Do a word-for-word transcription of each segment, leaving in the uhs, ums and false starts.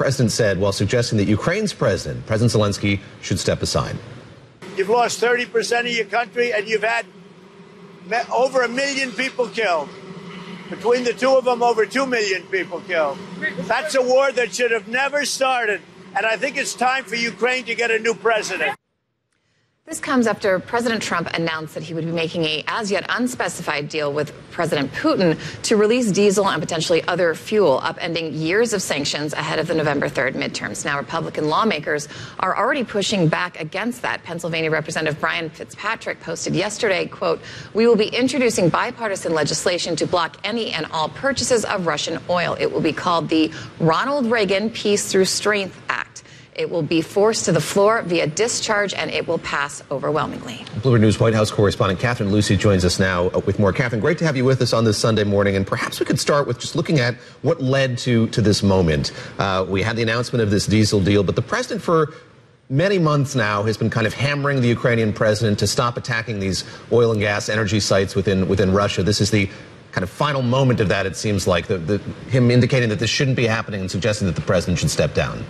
president said while suggesting that Ukraine's president, President Zelensky, should step aside. You've lost thirty percent of your country, and you've had over a million people killed. Between the two of them, over two million people killed. That's a war that should have never started. And I think it's time for Ukraine to get a new president. This comes after President Trump announced that he would be making a as-yet unspecified deal with President Putin to release diesel and potentially other fuel, upending years of sanctions ahead of the November third midterms. Now, Republican lawmakers are already pushing back against that. Pennsylvania Representative Brian Fitzpatrick posted yesterday, quote, "We will be introducing bipartisan legislation to block any and all purchases of Russian oil. It will be called the Ronald Reagan Peace Through Strength Act. It will be forced to the floor via discharge, and it will pass overwhelmingly." Bloomberg News White House correspondent Catherine Lucy joins us now with more. Catherine, great to have you with us on this Sunday morning. And perhaps we could start with just looking at what led to, to this moment. Uh, we had the announcement of this diesel deal, but the president for many months now has been kind of hammering the Ukrainian president to stop attacking these oil and gas energy sites within, within Russia. This is the kind of final moment of that, it seems like, the, the, him indicating that this shouldn't be happening and suggesting that the president should step down.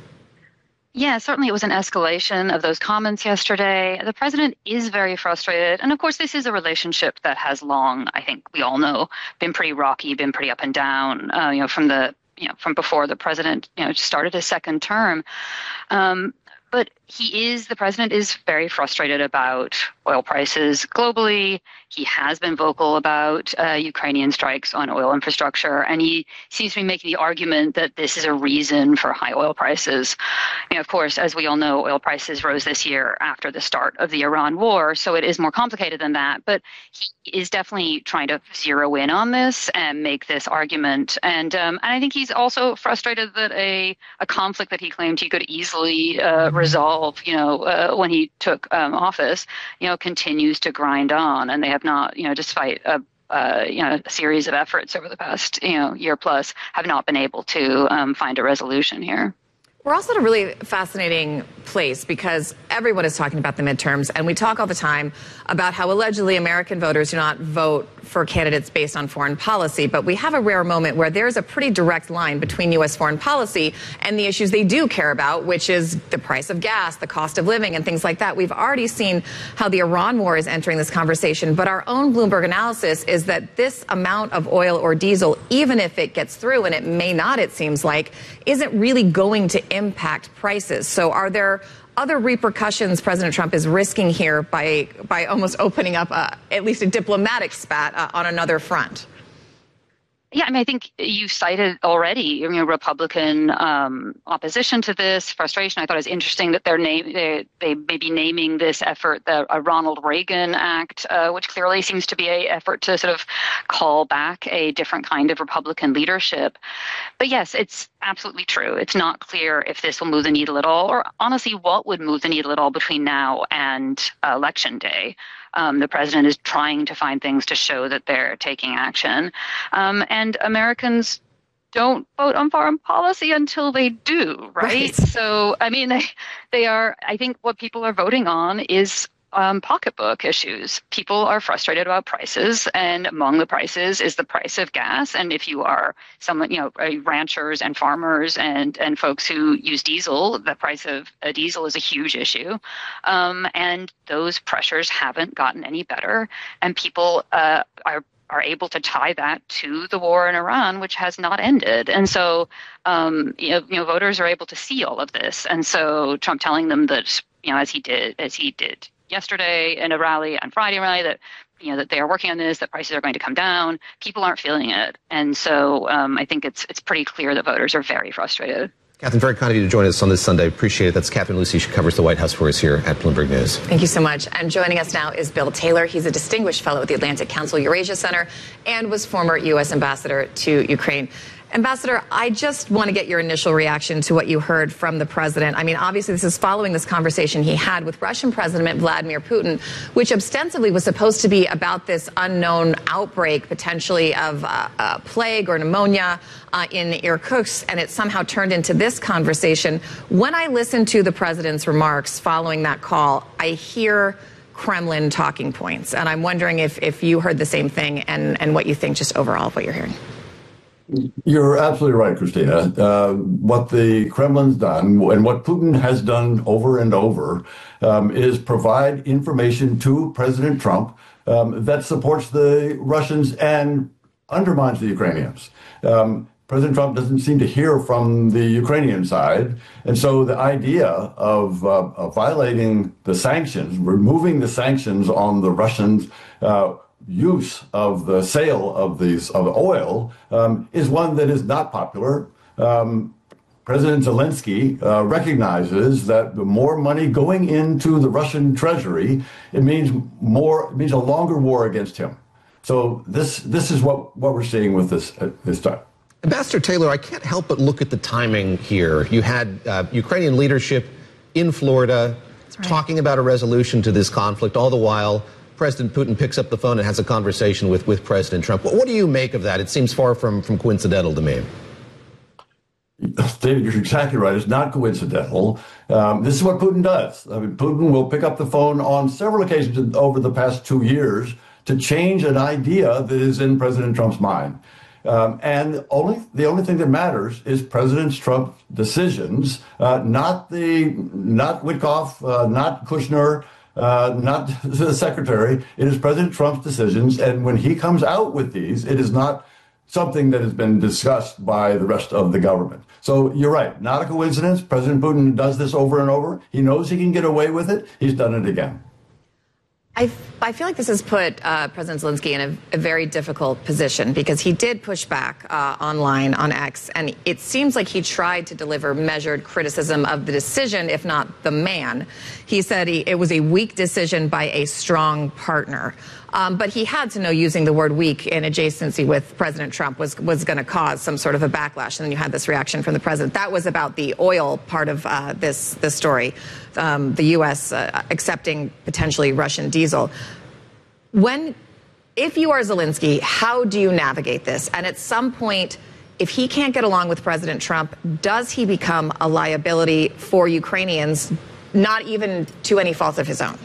Yeah, certainly it was an escalation of those comments yesterday. The president is very frustrated. And of course, this is a relationship that has long, I think we all know, been pretty rocky, been pretty up and down, uh, you know, from the, you know, from before the president, you know, started his second term. Um, but he is, the president is very frustrated about oil prices globally. He has been vocal about uh, Ukrainian strikes on oil infrastructure, and he seems to be making the argument that this is a reason for high oil prices. You know, of course, as we all know, oil prices rose this year after the start of the Iran war, so it is more complicated than that. But he is definitely trying to zero in on this and make this argument. And um, and I think he's also frustrated that a, a conflict that he claimed he could easily uh, resolve, you know, uh, when he took um, office, you know, continues to grind on, and they have not, you know, despite a, uh, you know, a series of efforts over the past, you know, year plus, have not been able to um, find a resolution here. We're also at a really fascinating place because everyone is talking about the midterms, and we talk all the time about how allegedly American voters do not vote for candidates based on foreign policy. But we have a rare moment where there's a pretty direct line between U S foreign policy and the issues they do care about, which is the price of gas, the cost of living, and things like that. We've already seen how the Iran war is entering this conversation. But our own Bloomberg analysis is that this amount of oil or diesel, even if it gets through, and it may not, it seems like, isn't really going to impact prices. So are there other repercussions President Trump is risking here by by almost opening up a, at least a diplomatic spat uh, on another front? Yeah, I mean, I think you cited already, you know, Republican um, opposition to this, frustration. I thought it was interesting that they're name, they, they may be naming this effort the a Ronald Reagan Act, uh, which clearly seems to be an effort to sort of call back a different kind of Republican leadership. But yes, it's absolutely true. It's not clear if this will move the needle at all, or honestly, what would move the needle at all between now and uh, Election Day. Um, the president is trying to find things to show that they're taking action. Um, and Americans don't vote on foreign policy until they do, right? right? So, I mean, they, they are, I think what people are voting on is um, pocketbook issues. People are frustrated about prices, and among the prices is the price of gas. And if you are someone, you know, ranchers and farmers and, and folks who use diesel, the price of a diesel is a huge issue. Um, and those pressures haven't gotten any better. And people uh, are are able to tie that to the war in Iran, which has not ended. And so, um, you know, you know, voters are able to see all of this. And so Trump telling them that, you know, as he did, as he did yesterday in a rally, on Friday rally, that, you know, that they are working on this, that prices are going to come down. People aren't feeling it. And so um, I think it's it's pretty clear that voters are very frustrated. Catherine, very kind of you to join us on this Sunday. Appreciate it. That's Catherine Lucy. She covers the White House for us here at Bloomberg News. Thank you so much. And joining us now is Bill Taylor. He's a distinguished fellow at the Atlantic Council Eurasia Center and was former U S ambassador to Ukraine. Ambassador, I just want to get your initial reaction to what you heard from the president. I mean, obviously, this is following this conversation he had with Russian President Vladimir Putin, which ostensibly was supposed to be about this unknown outbreak, potentially of uh, uh, plague or pneumonia uh, in Irkutsk, and it somehow turned into this conversation. When I listen to the president's remarks following that call, I hear Kremlin talking points, and I'm wondering if, if you heard the same thing and, and what you think just overall of what you're hearing. You're absolutely right, Christina. Uh, what the Kremlin's done and what Putin has done over and over um, is provide information to President Trump um, that supports the Russians and undermines the Ukrainians. Um, President Trump doesn't seem to hear from the Ukrainian side. And so the idea of, uh, of violating the sanctions, removing the sanctions on the Russians' uh, use of the sale of these of oil um, is one that is not popular. Um, President Zelensky uh, recognizes that the more money going into the Russian treasury, it means more, it means a longer war against him. So this this is what, what we're seeing with this uh, this time. Ambassador Taylor, I can't help but look at the timing here. You had uh, Ukrainian leadership in Florida right. talking about a resolution to this conflict. All the while, President Putin picks up the phone and has a conversation with, with President Trump. What, what do you make of that? It seems far from, from coincidental to me. David, you're exactly right. It's not coincidental. Um, this is what Putin does. I mean, Putin will pick up the phone on several occasions over the past two years to change an idea that is in President Trump's mind. Um, and only the only thing that matters is President Trump's decisions, uh, not the not Witkoff, uh, not Kushner, uh, not the secretary. It is President Trump's decisions, and when he comes out with these, it is not something that has been discussed by the rest of the government. So you're right, not a coincidence. President Putin does this over and over. He knows he can get away with it. He's done it again. I, I feel like this has put uh, President Zelensky in a, a very difficult position because he did push back uh, online on X, and it seems like he tried to deliver measured criticism of the decision, if not the man. He said he, it was a weak decision by a strong partner. Um, but he had to know using the word weak in adjacency with President Trump was, was going to cause some sort of a backlash. And then you had this reaction from the president. That was about the oil part of uh, this, this story, um, the U S uh, accepting potentially Russian diesel. When, if you are Zelensky, how do you navigate this? And at some point, if he can't get along with President Trump, does he become a liability for Ukrainians, not even to any fault of his own?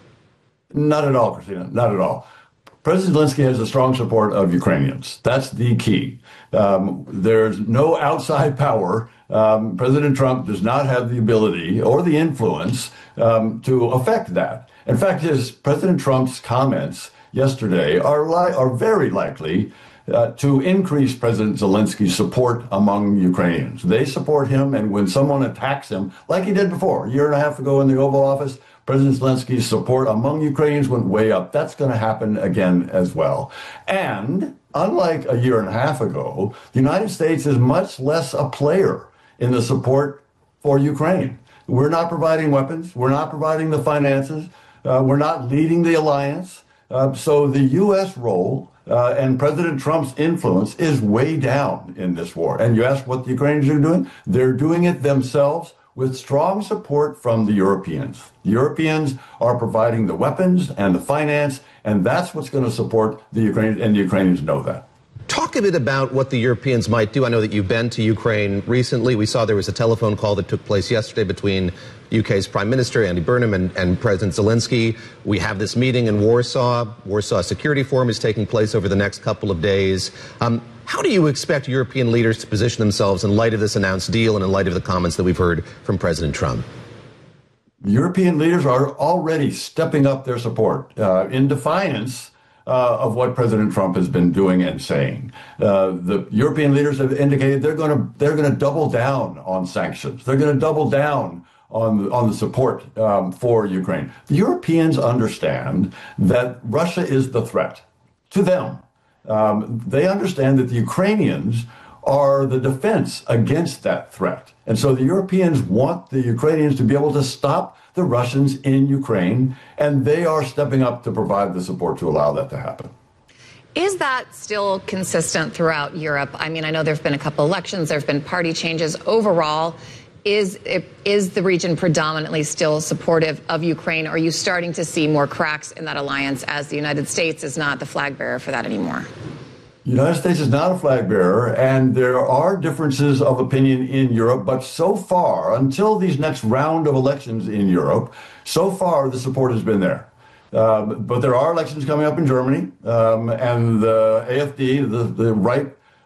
Not at all, Christina, not at all. President Zelensky has the strong support of Ukrainians. That's the key. Um, there's no outside power. Um, President Trump does not have the ability or the influence um, to affect that. In fact, his President Trump's comments yesterday are, li- are very likely uh, to increase President Zelensky's support among Ukrainians. They support him, and when someone attacks him, like he did before, a year and a half ago in the Oval Office, President Zelensky's support among Ukrainians went way up. That's going to happen again as well. And unlike a year and a half ago, the United States is much less a player in the support for Ukraine. We're not providing weapons. We're not providing the finances. Uh, we're not leading the alliance. Uh, so the U S role uh, and President Trump's influence is way down in this war. And you ask what the Ukrainians are doing? They're doing it themselves, with strong support from the Europeans. The Europeans are providing the weapons and the finance, and that's what's going to support the Ukrainians, and the Ukrainians know that. Talk a bit about what the Europeans might do. I know that you've been to Ukraine recently. We saw there was a telephone call that took place yesterday between U K's Prime Minister, Andy Burnham, and, and President Zelensky. We have this meeting in Warsaw. Warsaw Security Forum is taking place over the next couple of days. Um, How do you expect European leaders to position themselves in light of this announced deal and in light of the comments that we've heard from President Trump? European leaders are already stepping up their support uh, in defiance uh, of what President Trump has been doing and saying. Uh, the European leaders have indicated they're going to they're going to double down on sanctions. They're going to double down on on the support um, for Ukraine. The Europeans understand that Russia is the threat to them. Um, they understand that the Ukrainians are the defense against that threat. And so the Europeans want the Ukrainians to be able to stop the Russians in Ukraine, and they are stepping up to provide the support to allow that to happen. Is that still consistent throughout Europe? I mean, I know there have been a couple elections, there have been party changes. Overall, is, is the region predominantly still supportive of Ukraine? Or are you starting to see more cracks in that alliance as the United States is not the flag bearer for that anymore? The United States is not a flag bearer, and there are differences of opinion in Europe. But so far, until these next round of elections in Europe, so far the support has been there. Um, but there are elections coming up in Germany, um, and the A F D, the, the right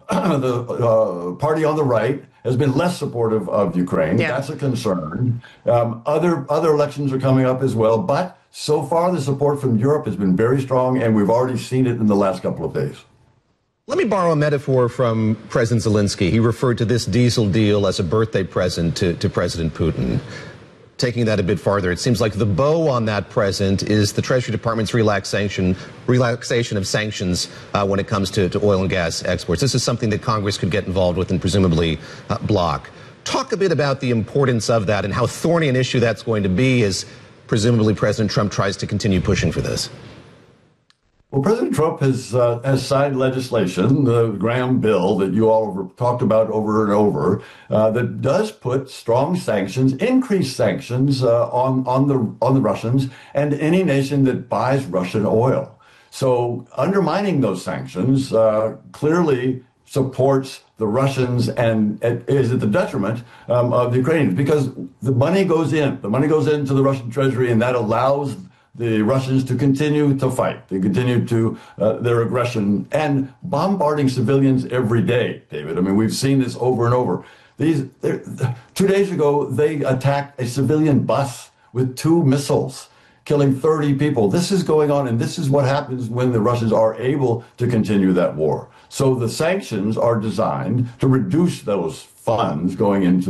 the uh, party on the right has been less supportive of Ukraine. Yeah. That's a concern. Um, other other elections are coming up as well, but so far the support from Europe has been very strong, and we've already seen it in the last couple of days. Let me borrow a metaphor from President Zelensky. He referred to this diesel deal as a birthday present to, to President Putin. Taking that a bit farther, it seems like the bow on that present is the Treasury Department's relaxation, relaxation of sanctions uh, when it comes to, to oil and gas exports. This is something that Congress could get involved with and presumably uh, block. Talk a bit about the importance of that and how thorny an issue that's going to be as presumably President Trump tries to continue pushing for this. Well, President Trump has uh, has signed legislation, the Graham bill that you all have talked about over and over, uh, that does put strong sanctions, increased sanctions uh, on on the on the Russians and any nation that buys Russian oil. So undermining those sanctions uh, clearly supports the Russians and is at the detriment um, of the Ukrainians, because the money goes in, the money goes into the Russian treasury, and that allows the Russians to continue to fight, to continue to uh, their aggression and bombarding civilians every day, David. I mean, we've seen this over and over. These two days ago, they attacked a civilian bus with two missiles, killing thirty people. This is going on, and this is what happens when the Russians are able to continue that war. So the sanctions are designed to reduce those funds going into